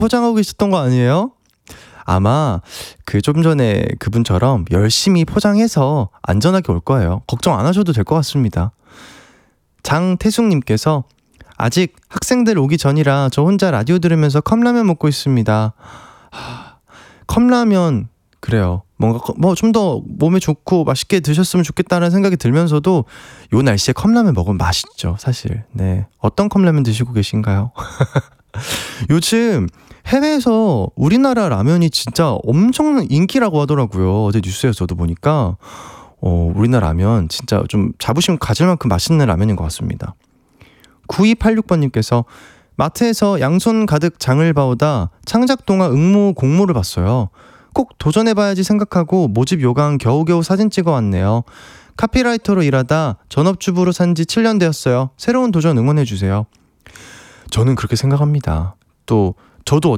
포장하고 계셨던 거 아니에요? 아마 그 좀 전에 그분처럼 열심히 포장해서 안전하게 올 거예요. 걱정 안 하셔도 될 것 같습니다. 장태숙님께서 아직 학생들 오기 전이라 저 혼자 라디오 들으면서 컵라면 먹고 있습니다. 컵라면 그래요. 뭔가 뭐 좀 더 몸에 좋고 맛있게 드셨으면 좋겠다는 생각이 들면서도 요 날씨에 컵라면 먹으면 맛있죠, 사실. 네, 어떤 컵라면 드시고 계신가요? 요즘 해외에서 우리나라 라면이 진짜 엄청 인기라고 하더라고요. 어제 뉴스에서 저도 보니까 우리나라 라면 진짜 좀 자부심 가질 만큼 맛있는 라면인 것 같습니다. 9286번님께서 마트에서 양손 가득 장을 봐오다 창작동화 응모 공모를 봤어요. 꼭 도전해봐야지 생각하고 모집 요강 겨우겨우 사진 찍어왔네요. 카피라이터로 일하다 전업주부로 산지 7년 되었어요. 새로운 도전 응원해주세요. 저는 그렇게 생각합니다. 또 저도